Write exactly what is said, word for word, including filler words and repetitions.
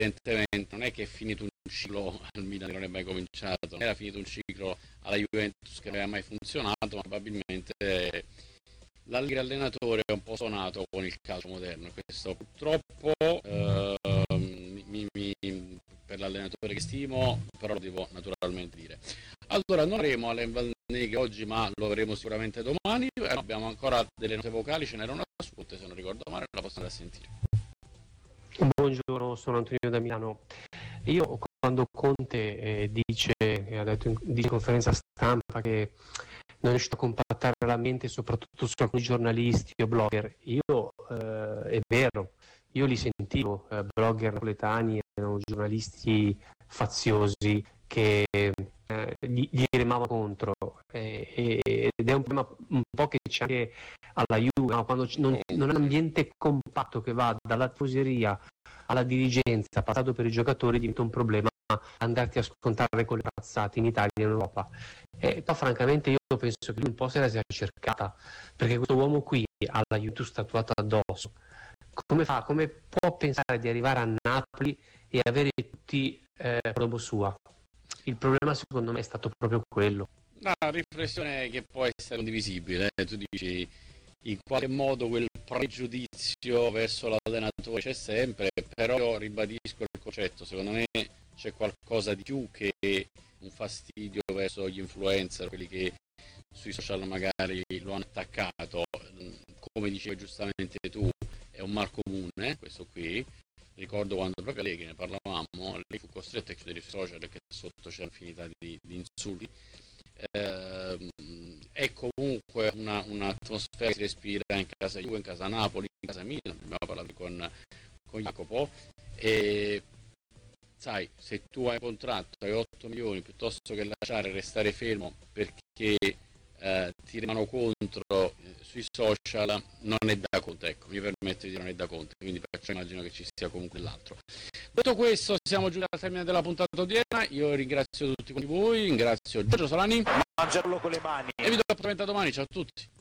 evidentemente non è che è finito un ciclo al Milan che non è mai cominciato, non era finito un ciclo alla Juventus che non aveva mai funzionato, ma probabilmente l'Allegri allenatore è un po' suonato con il calcio moderno. Questo purtroppo eh, mi, mi, per l'allenatore che stimo, però lo devo naturalmente dire. Allora, non avremo Alain Valneghe oggi, ma lo avremo sicuramente domani. Abbiamo ancora delle note vocali, ce n'era una su, se non ricordo male, la possiamo andare a sentire. Buongiorno, sono Antonio da Milano. Io quando Conte eh, dice, ha detto in, dice in conferenza stampa che non è riuscito a compattare la mente soprattutto su alcuni giornalisti o blogger, io eh, è vero, io li sentivo, eh, blogger napoletani, erano giornalisti faziosi che eh, gli, gli remavano contro eh, ed è un problema un po' che c'è anche alla Juve, no? Quando non, non è un ambiente compatto che va dalla tifoseria alla dirigenza, passato per i giocatori, diventa un problema andarti a scontrare con le cazzate in Italia e in Europa. E poi francamente io penso che lui un po' se la sia cercata, perché questo uomo qui alla Juventus statuato addosso, come fa, come può pensare di arrivare a Napoli e avere tutti eh, roba sua? Il problema secondo me è stato proprio quello. Una riflessione che può essere condivisibile, eh? Tu dici in qualche modo quel pregiudizio verso l'allenatore c'è sempre, però io ribadisco il concetto, secondo me c'è qualcosa di più che un fastidio verso gli influencer, quelli che sui social magari lo hanno attaccato, come dicevi giustamente tu, è un mal comune questo qui. Ricordo quando proprio lei che ne parlavamo, lei fu costretta a chiudere i social perché sotto c'era infinità di, di insulti. Eh, è comunque una, un'atmosfera che si respira in casa Juve, in casa Napoli, in casa Milan, abbiamo parlato con, con Jacopo, e sai, se tu hai un contratto hai otto milioni piuttosto che lasciare restare fermo perché eh, ti remano contro eh, sui social, non è da conto, ecco, mi permetto di dire non è da conto, quindi perciò immagino che ci sia comunque l'altro. Detto questo, siamo giunti al termine della puntata odierna, io ringrazio tutti voi, ringrazio Giorgio Solani, mangiarlo con le mani e vi do appuntamento a domani, ciao a tutti.